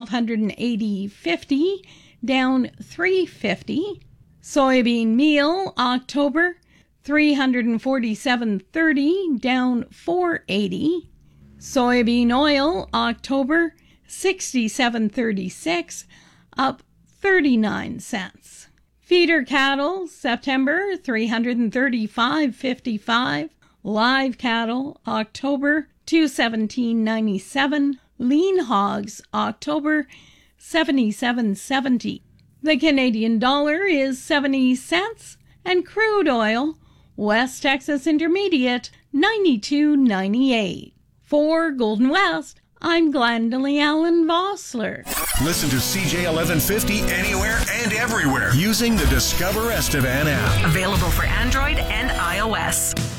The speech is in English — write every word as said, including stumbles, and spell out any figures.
twelve eighty fifty, down three fifty. Soybean meal, October, three forty-seven thirty, down four eighty. Soybean oil, October, sixty-seven thirty-six, up thirty-nine cents. Feeder cattle, September, three thirty-five fifty-five. Live cattle, October, two seventeen ninety-seven. Lean hogs, October, seventy-seven seventy. The Canadian dollar is seventy cents, and crude oil, West Texas Intermediate, ninety-two ninety-eight. For Golden West, I'm Glendalee Allen Vossler. Listen to C J eleven fifty anywhere and everywhere using the Discover Estevan app. Available for Android and iOS.